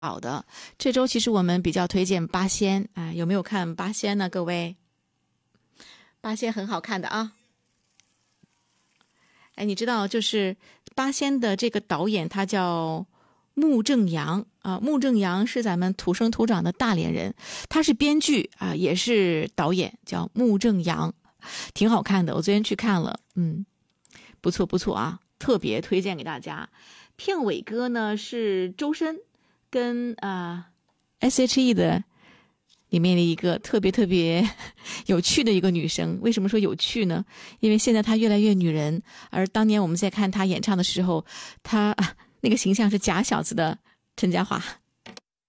好的，这周其实我们比较推荐八仙啊，有没有看八仙呢？各位，八仙很好看的啊。哎，你知道就是八仙的这个导演他叫穆正阳啊，穆正阳是咱们土生土长的大连人，他是编剧啊，也是导演，叫穆正阳，挺好看的。我昨天去看了，不错不错啊，特别推荐给大家。片尾歌呢是周深跟S.H.E 的里面的一个特别有趣的一个女生。为什么说有趣呢？因为现在她越来越女人，而当年我们在看她演唱的时候，她那个形象是假小子的陈嘉桦。